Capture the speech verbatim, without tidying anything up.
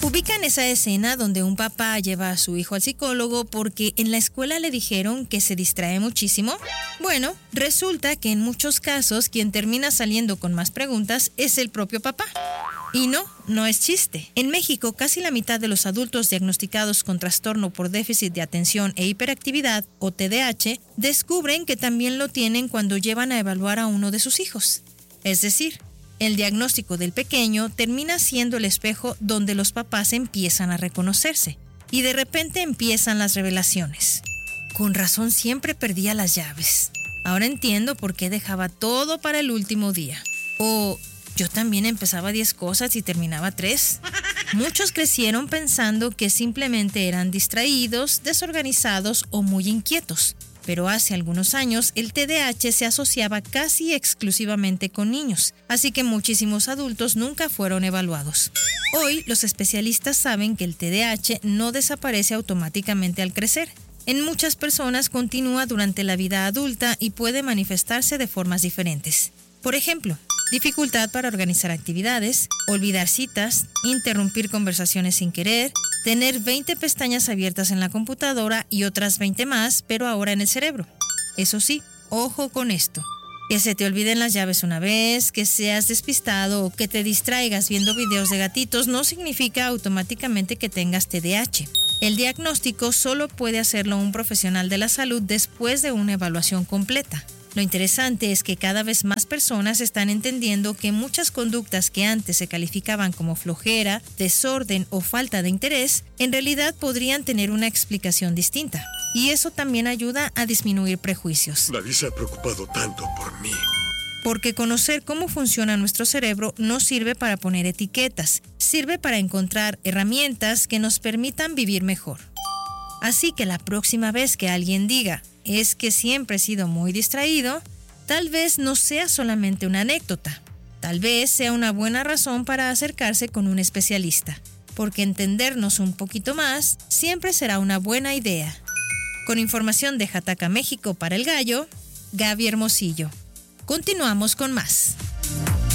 Ubican esa escena donde un papá lleva a su hijo al psicólogo porque en la escuela le dijeron que se distrae muchísimo. Bueno, resulta que en muchos casos quien termina saliendo con más preguntas es el propio papá. Y no, no es chiste. En México, casi la mitad de los adultos diagnosticados con trastorno por déficit de atención e hiperactividad, o T D A H, descubren que también lo tienen cuando llevan a evaluar a uno de sus hijos. Es decir, el diagnóstico del pequeño termina siendo el espejo donde los papás empiezan a reconocerse. Y de repente empiezan las revelaciones. Con razón siempre perdía las llaves. Ahora entiendo por qué dejaba todo para el último día. O yo también empezaba diez cosas y terminaba tres. Muchos crecieron pensando que simplemente eran distraídos, desorganizados o muy inquietos. Pero hace algunos años el T D A H se asociaba casi exclusivamente con niños, así que muchísimos adultos nunca fueron evaluados. Hoy los especialistas saben que el T D A H no desaparece automáticamente al crecer. En muchas personas continúa durante la vida adulta y puede manifestarse de formas diferentes. Por ejemplo, dificultad para organizar actividades, olvidar citas, interrumpir conversaciones sin querer, tener veinte pestañas abiertas en la computadora y otras veinte más, pero ahora en el cerebro. Eso sí, ojo con esto. Que se te olviden las llaves una vez, que seas despistado o que te distraigas viendo videos de gatitos no significa automáticamente que tengas T D A H. El diagnóstico solo puede hacerlo un profesional de la salud después de una evaluación completa. Lo interesante es que cada vez más personas están entendiendo que muchas conductas que antes se calificaban como flojera, desorden o falta de interés, en realidad podrían tener una explicación distinta. Y eso también ayuda a disminuir prejuicios. Nadie se ha preocupado tanto por mí. Porque conocer cómo funciona nuestro cerebro no sirve para poner etiquetas, sirve para encontrar herramientas que nos permitan vivir mejor. Así que la próxima vez que alguien diga, es que siempre he sido muy distraído, tal vez no sea solamente una anécdota. Tal vez sea una buena razón para acercarse con un especialista, porque entendernos un poquito más siempre será una buena idea. Con información de Jataca México para El Gallo, Gaby Hermosillo. Continuamos con más.